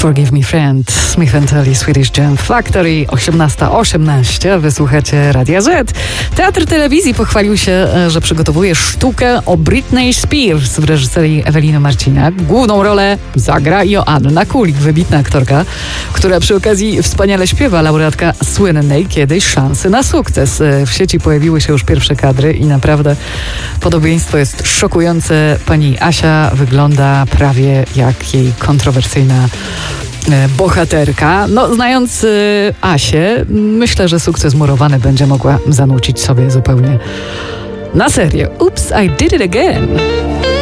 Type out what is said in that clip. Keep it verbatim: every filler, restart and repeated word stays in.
Forgive Me Friend, Smith and Telly, Swedish Jam Factory, osiemnasta osiemnaście, wysłuchacie Radia Z. Teatr Telewizji pochwalił się, że przygotowuje sztukę o Britney Spears w reżyserii Eweliny Marciniak. Główną rolę zagra Joanna Kulik, wybitna aktorka, która przy okazji wspaniale śpiewa, laureatka słynnej kiedyś Szansy na sukces. W sieci pojawiły się już pierwsze kadry i naprawdę podobieństwo jest szokujące. Pani Asia wygląda prawie jak jej kontrowersyjna bohaterka. No, znając y, Asię, myślę, że sukces murowany będzie mogła zanucić sobie zupełnie na serio. Oops, I did it again.